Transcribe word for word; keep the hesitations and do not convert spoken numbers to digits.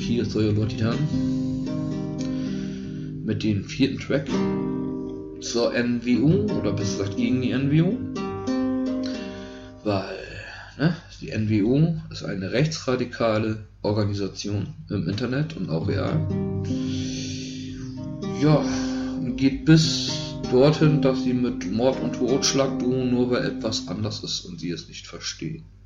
hier Soja Titan mit dem vierten Track zur N W O oder besser gesagt gegen die N W O, weil ne, die N W O ist eine rechtsradikale Organisation im Internet und auch real. Ja, geht bis dorthin, dass sie mit Mord und Totschlag drohen, nur weil etwas anders ist und sie es nicht verstehen.